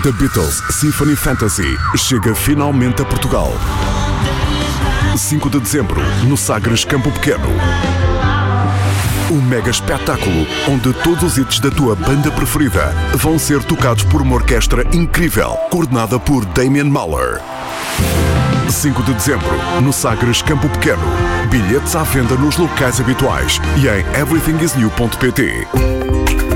The Beatles Symphony Fantasy chega finalmente a Portugal. 5 de dezembro, no Sagres Campo Pequeno. Um mega espetáculo onde todos os hits da tua banda preferida vão ser tocados por uma orquestra incrível, coordenada por Damian Mahler. 5 de dezembro, no Sagres Campo Pequeno. Bilhetes à venda nos locais habituais e em everythingisnew.pt.